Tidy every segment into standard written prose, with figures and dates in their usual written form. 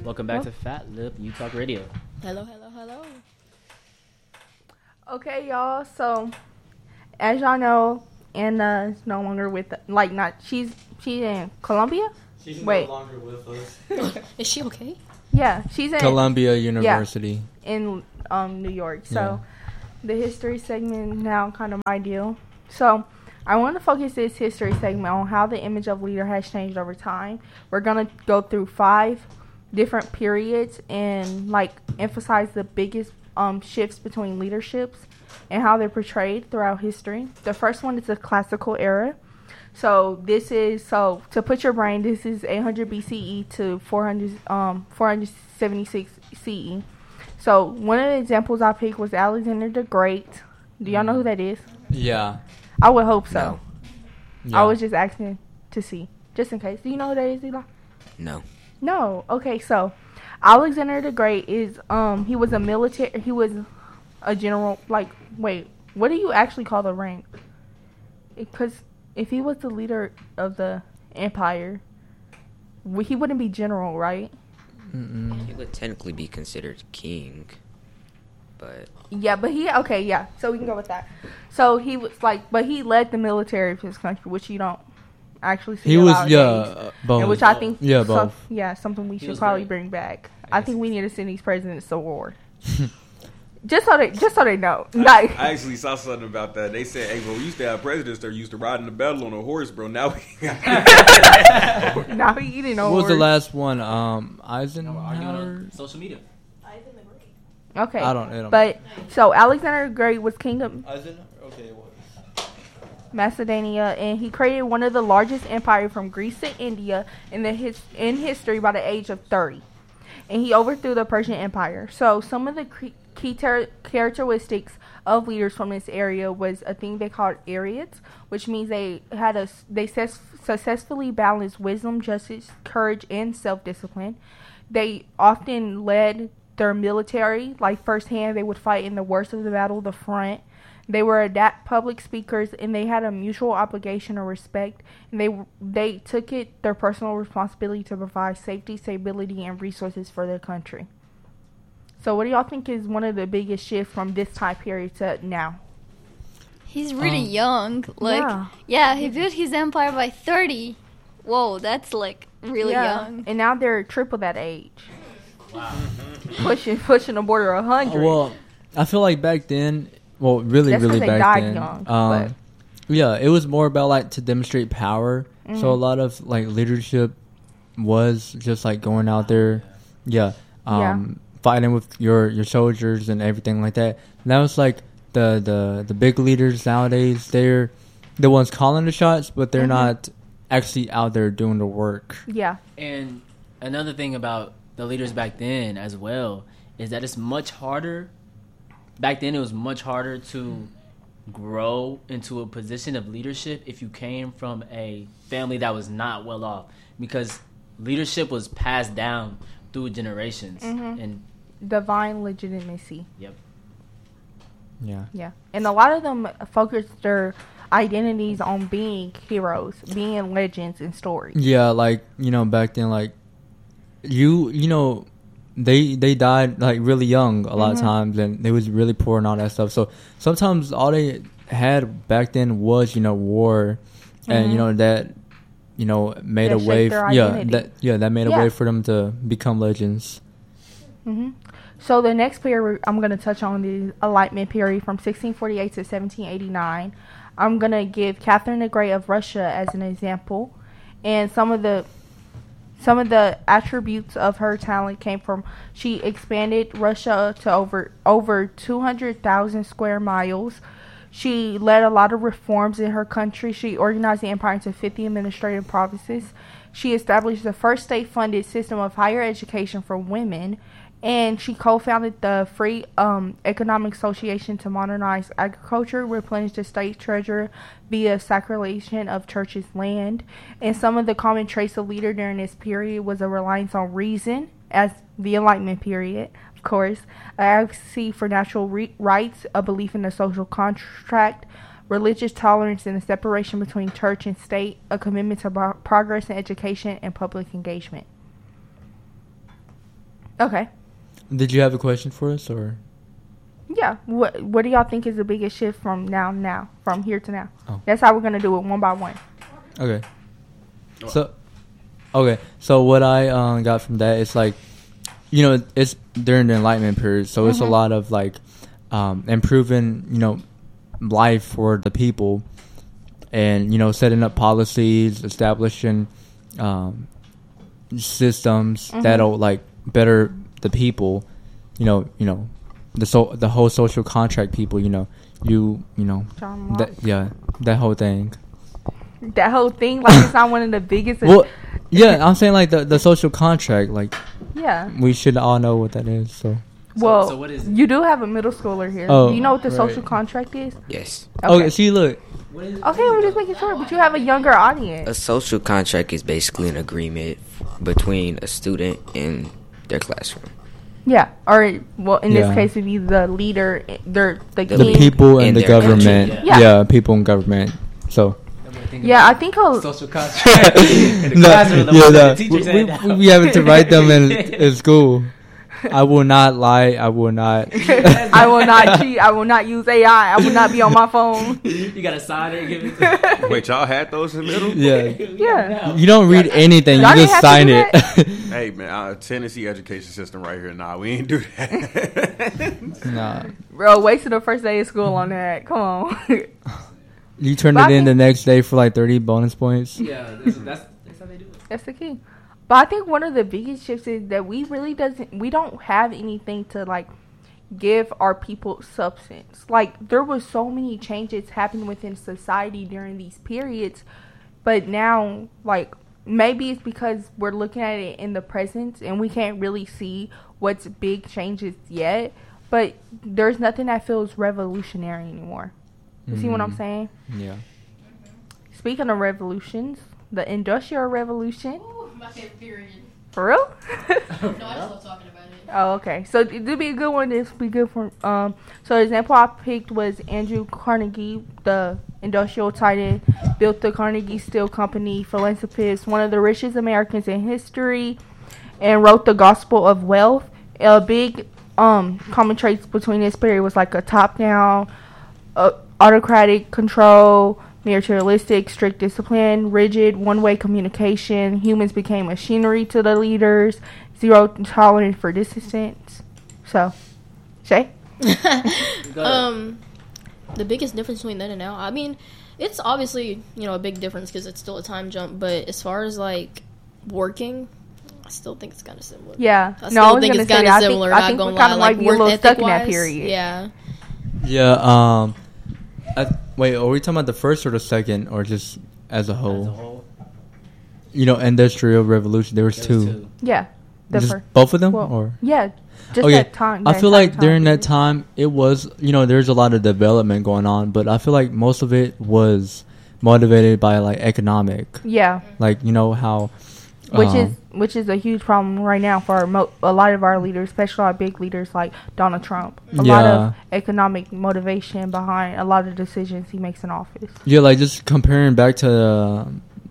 Welcome back to Fat Lip You Talk Radio. Hello, hello, hello. Okay, y'all. So, as y'all know, Anna is no longer with she's in Colombia. She's Wait. no longer with us. Is she okay? Yeah, she's in Columbia University. in New York. So, the history segment is now kind of my deal. So, I want to focus this history segment on how the image of leader has changed over time. We're gonna go through 5 different periods and emphasize the biggest shifts between leaderships and how they're portrayed throughout history. The first one is the classical era. So to put your brain, this is 800 BCE to 476 CE. So one of the examples I picked was Alexander the Great. Do y'all know who that is? Yeah. I would hope so. No. Yeah. I was just asking to see, just in case. Do you know who that is, Eli? No. No. Okay, so Alexander the Great is he was a general. Wait, what do you actually call the rank? Because if he was the leader of the empire, he wouldn't be general, right? He would technically be considered king, but Yeah, but so we can go with that. So he was but he led the military of his country, which you don't actually see. He a was, lot of days. both. And which I think, both. something we should was probably great. bring back. I think we need to send these presidents to war, just so they know. I actually saw something about that. They said, "Hey, bro, we used to have presidents that used to ride in the battle on a horse, bro. Now we Now he eating no What was the words. last one? Arguing Eisenhower? on social media. Okay, I don't. but so Alexander the Great was king of Eisenhower? Okay, it was. Macedonia, and he created one of the largest empires from Greece to India in history by the age of 30. And he overthrew the Persian Empire. So some of the key characteristics of leaders from this area was a thing they called Ariates, which means they successfully balanced wisdom, justice, courage, and self-discipline. They often led their military, firsthand. They would fight in the worst of the battle, the front. They were adept public speakers, and they had a mutual obligation or respect. And they took it their personal responsibility to provide safety, stability, and resources for their country. So, what do y'all think is one of the biggest shifts from this time period to now? He's really young. Yeah. He built his empire by 30. Whoa, that's really young. And now they're triple that age. Wow. pushing the border 100. Well, I feel like back then, really That's 'cause they back died then. young, but- Yeah, it was more about to demonstrate power. So a lot of leadership was just going out there, fighting with your soldiers and everything like that. And that was the big leaders nowadays. They're the ones calling the shots, but they're not actually out there doing the work. Yeah. And another thing about the leaders back then as well is that it's much harder. Back then, it was much harder to grow into a position of leadership if you came from a family that was not well off, because leadership was passed down through generations. And Divine legitimacy. yep. Yeah. And a lot of them focus their identities on being heroes, being legends in stories. Yeah, back then, they died really young a lot of times, and they was really poor and all that stuff. So sometimes all they had back then was war, and that made That a way. shaped their identity. That made a way for them to become legends. So the next period I'm going to touch on the Enlightenment period from 1648 to 1789. I'm going to give Catherine the Great of Russia as an example, and some of the attributes of her talent came from she expanded Russia to over 200,000 square miles. She led a lot of reforms in her country. She organized the empire into 50 administrative provinces. She established the first state-funded system of higher education for women, and she co-founded the Free Economic Association to modernize agriculture, replenish the state treasury via sacralization of church's land. And some of the common traits of leader during this period was a reliance on reason, as the Enlightenment period, of course, advocacy for natural rights, a belief in the social contract, religious tolerance and the separation between church and state, a commitment to progress in education and public engagement. Okay. Did you have a question for us, or? Yeah. What do y'all think is the biggest shift from from here to now? Oh. That's how we're gonna do it one by one. Okay. So what I got from that is like, you know, it's during the Enlightenment period, so it's a lot of like improving, you know, life for the people, and you know, setting up policies, establishing systems that'll like better the people, you know, the whole social contract people, you know, John Locke. that whole thing. That whole thing, like it's not one of the biggest. Well, yeah, I'm saying like the social contract, like yeah. we should all know what that is. So Well, so what is it? you do have a middle schooler here. Oh, do you know what the right. social contract is? Yes. okay, see, look, Okay, we're just making sure, but you have a younger audience. A social contract is basically an agreement between a student and their classroom. Yeah, or well, in Yeah. this case, it'd be the leader, the The the king. people and in the their government, country. Yeah. people and government. So Yeah, I think I'll. social contract. In the no, classroom, the yeah, one no, that the teachers we hand out. we having to write them in school. I will not lie. I will not. I will not cheat. I will not use AI. I will not be on my phone. You gotta sign it and give it to Wait, y'all had those in the middle? Yeah, Yeah. you don't read anything. You Y'all didn't just have to sign do it. Hey man, Tennessee education system right here. Nah, we ain't do that. Nah, Bro, wasted the first day of school on that. Come on. you turn But it I in the think- next day for like 30 bonus points. Yeah, that's how they do it. That's the key. But I think one of the biggest shifts is that we don't have anything to like give our people substance. Like there was so many changes happening within society during these periods, but now like maybe it's because we're looking at it in the present and we can't really see what's big changes yet, but there's nothing that feels revolutionary anymore. You see what I'm saying? Yeah. Speaking of revolutions, the Industrial Revolution. Ooh, my favorite period. For real? No, I just love talking about it. Oh, okay. So it'd be a good one. This would be good for. So the example I picked was Andrew Carnegie, the industrial titan, built the Carnegie Steel Company, philanthropist, one of the richest Americans in history, and wrote the Gospel of Wealth. A big common traits between this period was like a top-down, autocratic control, militaristic, strict discipline, rigid, one-way communication. Humans became machinery to the leaders. Zero tolerance for dissent. So, Shay? The biggest difference between then and now, I mean, it's obviously, a big difference because it's still a time jump, but as far as, like, working, I still think it's kind of similar. Yeah. I still think it's kind of similar, I not think gonna we kind lie. of Like, might be a little work stuck in that ethic-wise, period. yeah. Yeah. Wait, are we talking about the first or the second, or just as a As a whole? whole, Industrial Revolution. There was there's two. Yeah. The Just first. both of them, Well, or yeah. Just Okay, that time. I that feel entire like during that period. time it was, there's a lot of development going on, but I feel like most of it was motivated by like economic, Yeah. like how, Which is a huge problem right now for a lot of our leaders, especially our big leaders like Donald Trump. A lot Yeah. of economic motivation behind a lot of decisions he makes in office. yeah, like just comparing back to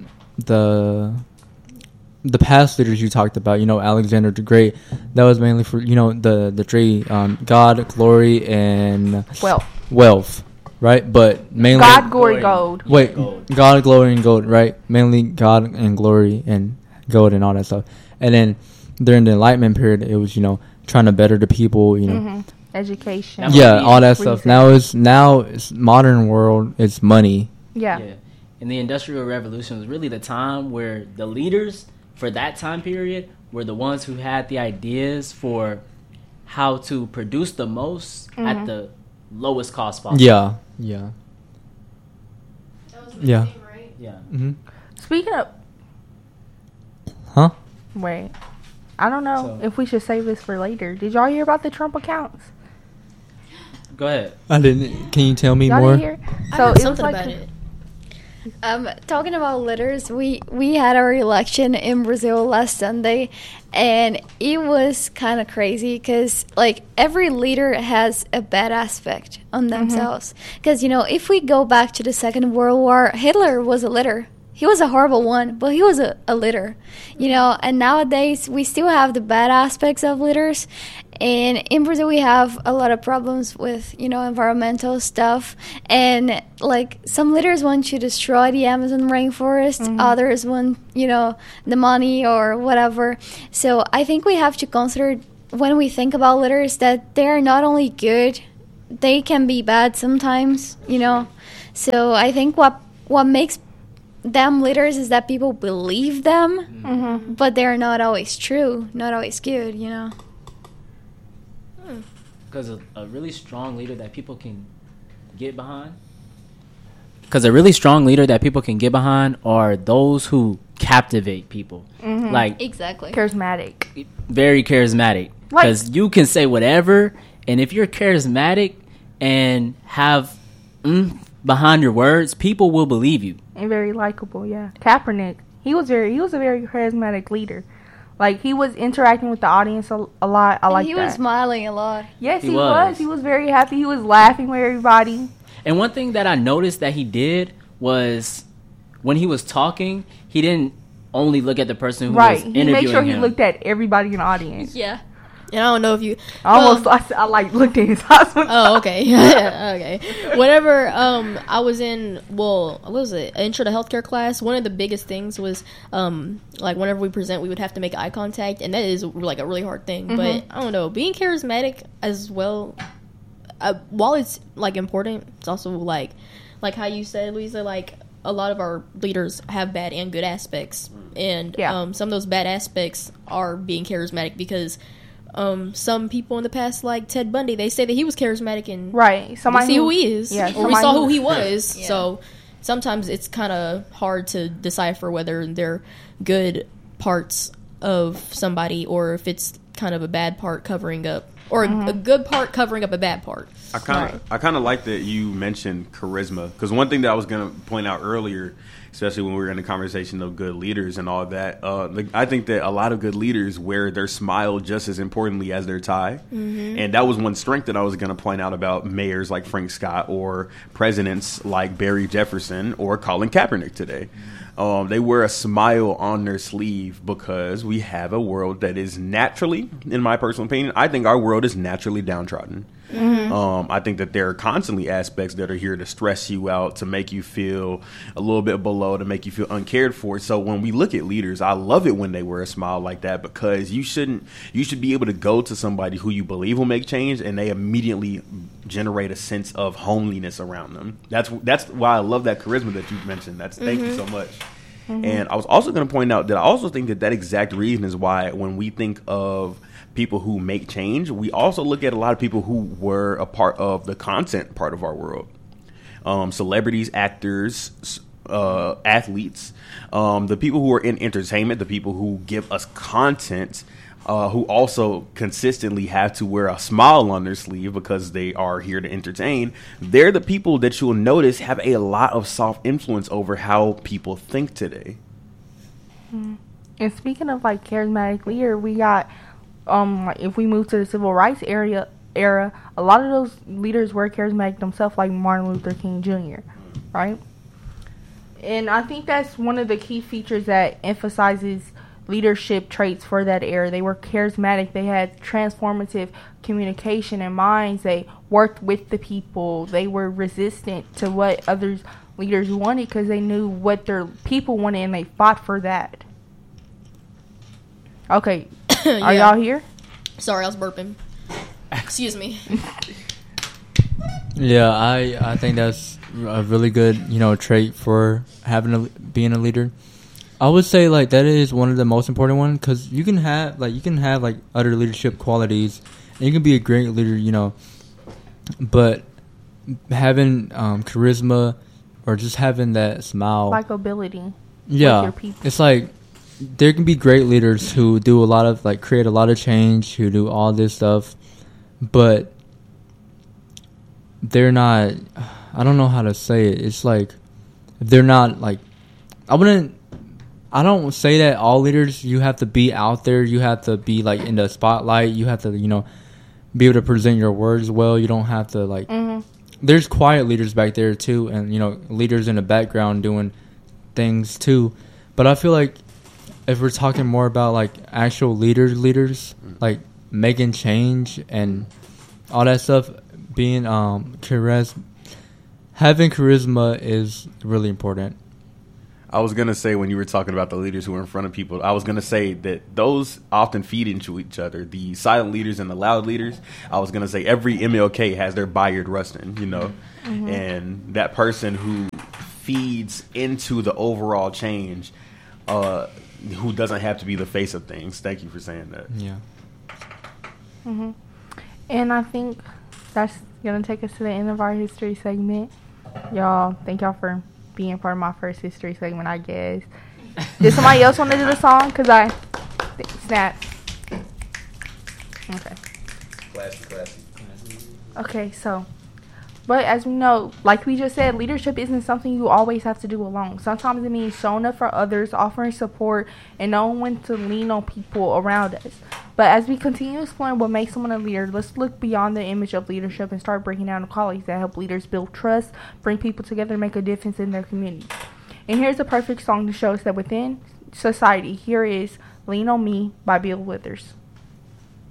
the past leaders you talked about, Alexander the Great, that was mainly for the three God, glory, and Well, wealth, right? But mainly God, glory, gold. Wait, Gold. God, glory, and gold, right? Mainly God and glory and gold and all that stuff. And then during the Enlightenment period, it was trying to better the people, Education. That yeah, might be all that stuff. reason. Now it's modern world. It's money. Yeah. yeah. And the Industrial Revolution was really the time where the leaders for that time period were the ones who had the ideas for how to produce the most at the lowest cost possible. Yeah, yeah, That was Yeah. thing, right? Yeah. hmm Speaking of, huh? wait, I don't know So- if we should save this for later. Did y'all hear about the Trump accounts? Go ahead. I didn't. Can you tell me Y'all more? didn't hear? I heard it was something like about a- it. Talking about leaders, we had our election in Brazil last Sunday, and it was kind of crazy because like every leader has a bad aspect on themselves. Because if we go back to the Second World War, Hitler was a leader. he was a horrible one, but he was a leader, you know. And nowadays we still have the bad aspects of leaders, and in Brazil we have a lot of problems with, you know, environmental stuff, and like some leaders want to destroy the Amazon rainforest, others want, you know, the money or whatever. So I think we have to consider when we think about leaders that they are not only good, they can be bad sometimes, you know. So I think what makes them leaders is that people believe them, but they're not always true, not always good, you know. Because a really strong leader that people can get behind. Because a really strong leader that people can get behind are those who captivate people. Like, Exactly. Charismatic. very charismatic. Because you can say whatever, and if you're charismatic and have behind your words, people will believe you. And very likable, yeah. Kaepernick, he was a very charismatic leader. Like, he was interacting with the audience a lot. I like that. He was smiling a lot. Yes, He he was. was. He was very happy. He was laughing with everybody. And one thing that I noticed that he did was when he was talking, he didn't only look at the person who Right. was He interviewing made sure he him. looked at everybody in the audience. Yeah. And I don't know if you I like looked in his eyes. Oh, okay. Okay. Whenever I was in, what was it? Intro to healthcare class. One of the biggest things was like whenever we present, we would have to make eye contact, and that is like a really hard thing. But I don't know, being charismatic as well. While it's like important, it's also like how you said, Louisa. Like a lot of our leaders have bad and good aspects, and some of those bad aspects are being charismatic because. Some people in the past, like Ted Bundy, they say that he was charismatic and Right. we see who he is, Yeah, or we saw who he Yeah. was. So sometimes it's kind of hard to decipher whether they're good parts of somebody or if it's kind of a bad part covering up, or a good part covering up a bad part. I kind of like that you mentioned charisma, because one thing that I was going to point out earlier, especially when we were in the conversation of good leaders and all that, I think that a lot of good leaders wear their smile just as importantly as their tie. And that was one strength that I was going to point out about mayors like Frank Scott or presidents like Barry Jefferson or Colin Kaepernick today. They wear a smile on their sleeve because we have a world that is naturally, in my personal opinion, I think our world is naturally downtrodden. I think that there are constantly aspects that are here to stress you out, to make you feel a little bit below, to make you feel uncared for. So when we look at leaders, I love it when they wear a smile like that, because you should be able to go to somebody who you believe will make change and they immediately generate a sense of homeliness around them. That's why I love that charisma that you mentioned. Thank you so much. And I was also going to point out that I also think that exact reason is why when we think of people who make change, we also look at a lot of people who were a part of the content part of our world. Celebrities, actors, athletes, the people who are in entertainment, the people who give us content, who also consistently have to wear a smile on their sleeve because they are here to entertain. They're the people that you'll notice have a lot of soft influence over how people think today. And speaking of like charismatic leader, we got if we move to the civil rights era, a lot of those leaders were charismatic themselves, like Martin Luther King Jr., right? And I think that's one of the key features that emphasizes leadership traits for that era. They were charismatic. They had transformative communication in minds. They worked with the people. They were resistant to what other leaders wanted because they knew what their people wanted and they fought for that. Okay. Are y'all here? Sorry, I was burping. Excuse me. Yeah, I think that's a really good, trait for being a leader. I would say like that is one of the most important ones, because you can have other leadership qualities and you can be a great leader, but having charisma or just having that smile, Likeability. yeah, with your people. it's like there can be great leaders who do a lot of create a lot of change, who do all this stuff, but they're not, I don't know how to say it. It's like they're not I don't say that all leaders, you have to be out there, you have to be in the spotlight, you have to be able to present your words well. You don't have to there's quiet leaders back there too, and leaders in the background doing things too. But I feel like if we're talking more about like actual leaders, like making change and all that stuff, being having charisma is really important. I was going to say, when you were talking about the leaders who are in front of people, I was going to say that those often feed into each other, the silent leaders and the loud leaders. I was going to say every MLK has their Bayard Rustin, you know, and that person who feeds into the overall change, who doesn't have to be the face of things. Thank you for saying that. Yeah. And I think that's going to take us to the end of our history segment. Y'all, thank y'all for being part of my first history segment, I guess. Did somebody else want to do the song? Because I snapped. Okay. Classy. Okay, so, but as we know, like we just said, leadership isn't something you always have to do alone. Sometimes it means showing up for others, offering support, and knowing when to lean on people around us. But as we continue exploring what makes someone a leader, let's look beyond the image of leadership and start breaking down the qualities that help leaders build trust, bring people together, and make a difference in their communities. And here's a perfect song to show us that within society, here is Lean on Me by Bill Withers.